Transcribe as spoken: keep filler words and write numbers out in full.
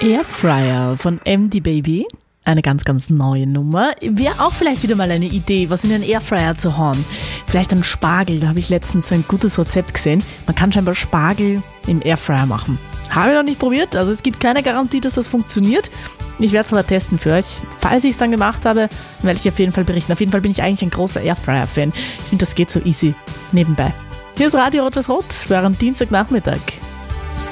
Airfryer von M D Baby. Eine ganz, ganz neue Nummer. Wäre auch vielleicht wieder mal eine Idee, was in den Airfryer zu hauen. Vielleicht einen Spargel, da habe ich letztens so ein gutes Rezept gesehen. Man kann scheinbar Spargel im Airfryer machen. Habe ich noch nicht probiert, also es gibt keine Garantie, dass das funktioniert. Ich werde es mal testen für euch. Falls ich es dann gemacht habe, werde ich auf jeden Fall berichten. Auf jeden Fall bin ich eigentlich ein großer Airfryer-Fan. Ich finde, das geht so easy nebenbei. Hier ist Radio Rot-Was Rot, während Dienstagnachmittag.